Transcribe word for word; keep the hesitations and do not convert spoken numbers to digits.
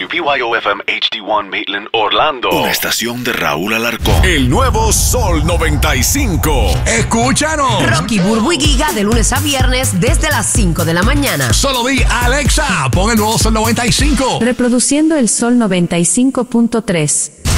W Y O F M H D uno Maitland, Orlando. Una estación de Raúl Alarcón. El nuevo Sol noventa y cinco. Escúchanos. Rocky, Burbu y Giga de lunes a viernes desde las cinco de la mañana. Solo di Alexa, pon el nuevo Sol noventa y cinco. Reproduciendo el Sol noventa y cinco punto tres.